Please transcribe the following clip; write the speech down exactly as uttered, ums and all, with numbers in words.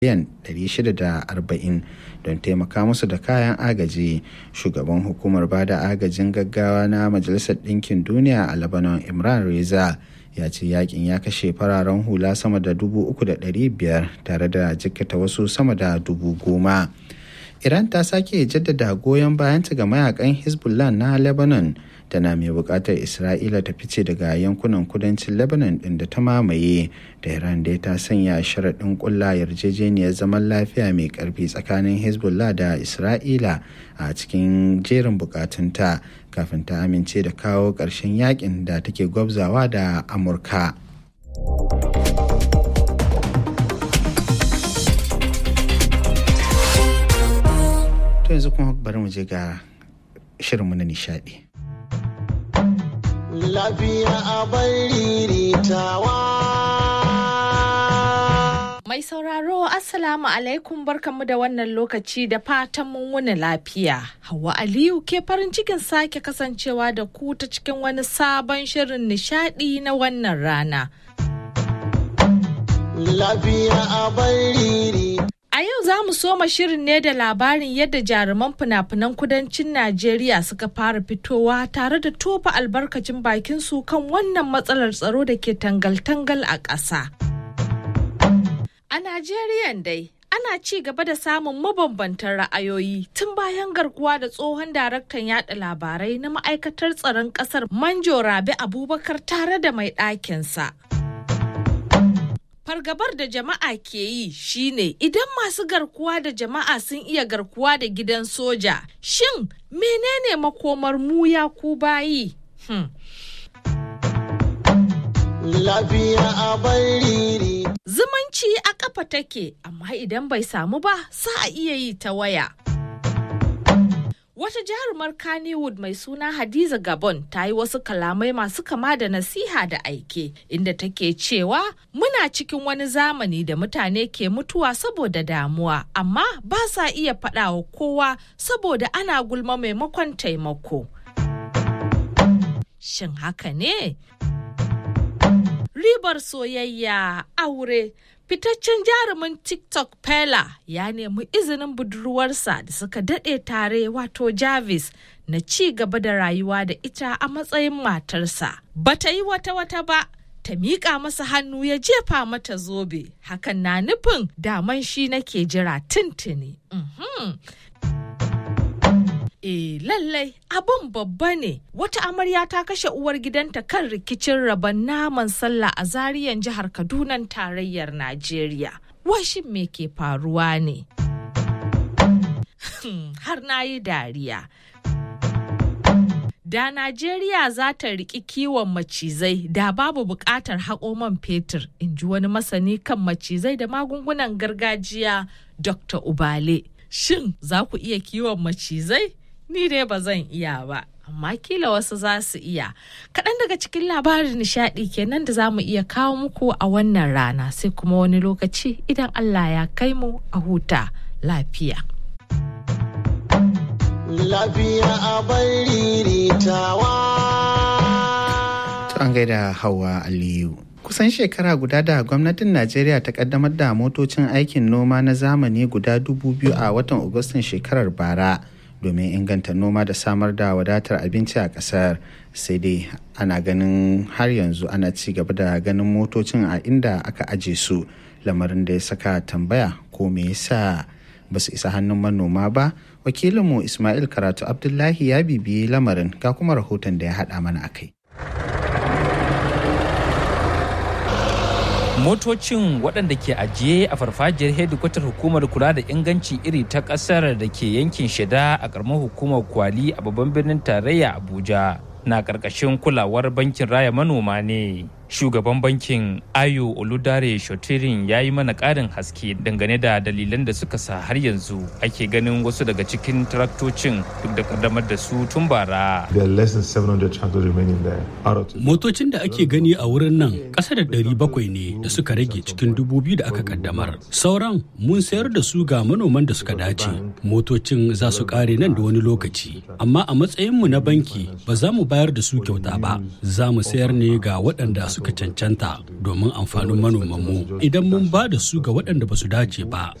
miliyan ɗari shida da arba'in don taimaka musu da kayan agaji. Shugaban hukumar bada agajin gaggawa na Majalisar Ɗinkin Duniya a Lebanon, Imran Reza, ya ce yakin ya kashe fararen hula sama da dubu uku da ɗari biyar tare da jikkata wasu sama da dubu goma. Iran ta sake jaddada goyon bayanta ga mayakan Hezbollah na Lebanon, tana mai bukatar Isra'ila ta fice daga yankunan kudancin Lebanon din da ta mamaye. Tehran dai ta sanya sharaɗin ƙulla yarjejeniyar zaman lafiya mai ƙarfi tsakanin Hezbollah da Isra'ila a cikin jerin bukatunta kafin ta amince da kawo ƙarshen yakin da take gwabzawa da Amurka. To yanzu kuma bari mu je ga shirinmu na nishadi. Lafiya a riritawa. Mai sauraro Assalamu alaikum, barkanmu da wannan lokaci da fatan mun wuni lafiya. Hauwa Aliyu ke farin cikin sake kasancewa da ku ta cikin wani sabon shirin nishadi na wannan rana. Lafiya a riritawa. A yau za mu soma shirin ne da labarin yadda jaruman fina-finan kudancin Najeriya suka fara fitowa tare da tofa albarkacin bakinsu kan wannan matsalar tsaro da ke tangal-tangal a ƙasa. A Najeriya dai, ana ci gaba da samun mabambantan ra'ayoyi tun bayan garkuwa da tsohon daraktan yada labarai na ma'aikatar tsaron ƙasar Manjo Rabi Abubakar tare da mai ɗakinsa. Fargabar da jama'a ke yi shine idan masu garkuwa da jama'a sun iya garkuwa da gidan soja, shin menene makomar mu ya ku bayi? Hmm. Lafiya a bariri. Zumunci a kafa take, amma idan bai samu ba, sa a iya yi ta waya. Wata jarumar Kannywood mai suna Hadiza Gabon ta yi wasu kalamai masu kama da nasiha da aike, inda take cewa muna cikin wani zamani da mutane ke mutuwa saboda damuwa, amma ba sa iya faɗa wa kowa saboda ana gulma maimakon taimako. Shin haka ne? Ribar soyayya, aure. Fitaccen jarumin TikTok Fela ya nemi izinin budurwarsa da suka daɗe tare, wato Jarvis, na ci gaba da rayuwa da ita a matsayin matarsa. Bata yi wata-wata ba, ta miƙa masa hannu ya jefa mata zobe. Hakan na nufin daman shi nake jira tuntuni. Mm-hmm. Eh lallai abin babba ne. Wata amarya ta kashe uwar gidanta kan rikicin rabon naman sallah a Zariyan jihar Kaduna tarayyar Najeriya. Washin me ke faruwa ne? Har na yi dariya. Da Najeriya za ta riƙi kiwon macizai, da babu buƙatar haƙo man fetur, in ji wani masani kan macizai da magungunan gargajiya, Dokta Ubale. Shin za ku iya kiwon macizai? Ni dai ba zan iya ba, amma kila wasu za su iya. Kaɗan daga cikin labarin nishaɗi kenan da za mu iya kawo muku a wannan rana, sai kuma wani lokaci idan Allah ya kai mu a huta lafiya. Lafiya a riritawa. An gaida Hauwa Aliyu. Kusan shekara guda da gwamnatin Najeriya ta kaddamar da motocin aikin noma na zamani guda dubu biyu a watan Agustan shekarar bara, domin inganta noma da samar da wadatar abinci a ƙasar. Sai dai ana ganin har yanzu ana ci gaba da ganin motocin a inda aka aje su, lamarin da ya saka tambaya ko me yasa ba su isa hannun manoma ba. Wakilinmu Ismail Karatu Abdullahi ya bibiyi lamarin, ga kuma rahoton da ya haɗa mana akai. Motocin waɗanda ke ajiye a farfajiyar hedikwatar hukumar kula da inganci iri ta ƙasar da ke yankin Shida a ƙaramar hukumar Kwali a babban birnin tarayya Abuja na ƙarƙashin kulawar bankin raya manoma ne. Shugaban bankin Ayo Oludare Shotirin ya yi mana ƙarin haske dangane da dalilan da suka sa har yanzu ake ganin wasu daga cikin traktocin duk da ƙaddamar da su tun bara. Motocin da ake gani a wurin nan ƙasa da ɗari bakwai ne da suka rage cikin dubu biyu da aka ƙaddamar. Sauran mun sayar da su ga manoman da suka dace. Motocin za su ƙare nan da wani lokaci. Amma a matsayinmu na banki ba za mu bayar da su kyauta ba. Za mu sayar ne ga waɗanda suka suka cancanta domin amfanin manomanmu. Idan mun ba da su ga waɗanda ba su dace ba